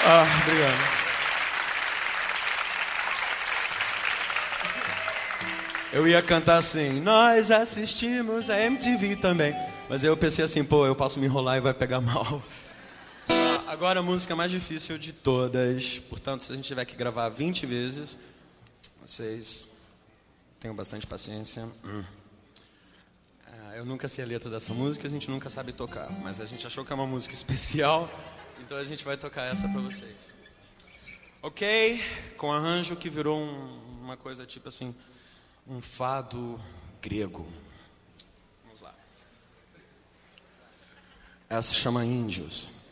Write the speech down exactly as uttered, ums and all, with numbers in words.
Ah, obrigado. Eu ia cantar assim, nós assistimos a M T V também. Mas aí eu pensei assim, pô, eu posso me enrolar e vai pegar mal. Ah, agora a música mais difícil de todas. Portanto, se a gente tiver que gravar vinte vezes, vocês tenham bastante paciência. Hum. Ah, eu nunca sei a letra dessa música, a gente nunca sabe tocar. Mas a gente achou que é uma música especial, então a gente vai tocar essa pra vocês. Ok? Com arranjo que virou um, uma coisa tipo assim, um fado grego. Vamos lá. Essa se chama Índios.